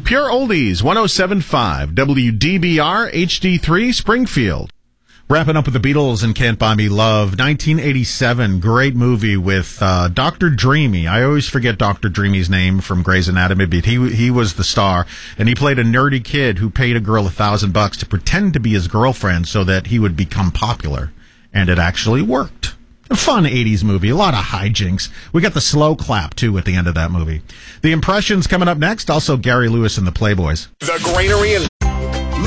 Pure Oldies, 107.5, WDBR HD3 Springfield. Wrapping up with the Beatles and Can't Buy Me Love, 1987, great movie with Dr. Dreamy. I always forget Dr. Dreamy's name from Grey's Anatomy, but he was the star, and he played a nerdy kid who paid a girl $1,000 to pretend to be his girlfriend so that he would become popular, and it actually worked. A fun 80s movie, a lot of hijinks. We got the slow clap, too, at the end of that movie. The Impressions coming up next, also Gary Lewis and the Playboys. The Granary and